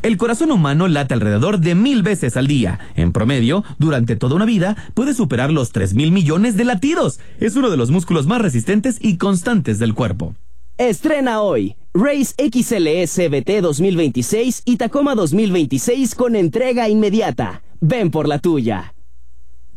El corazón humano late alrededor de 1000 veces al día. En promedio, durante toda una vida, puede superar los 3000 millones de latidos. Es uno de los músculos más resistentes y constantes del cuerpo. Estrena hoy Race XLS CBT 2026 y Tacoma 2026 con entrega inmediata. Ven por la tuya.